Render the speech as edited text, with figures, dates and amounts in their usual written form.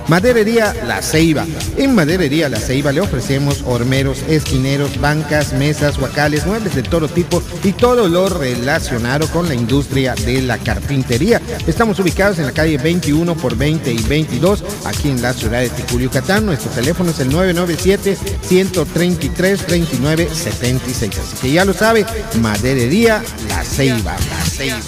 Maderería La Ceiba. En Maderería La Ceiba le ofrecemos hormeros, esquineros, bancas, mesas, huacales, muebles de todo tipo y todo lo relacionado con la industria de la carpintería. Estamos ubicados en la calle 21 por 20 y 22, aquí en la ciudad de Ticul, Yucatán. Nuestro teléfono es el 997-133-2976. Así que ya lo sabe, Maderería La Ceiba. La Ceiba.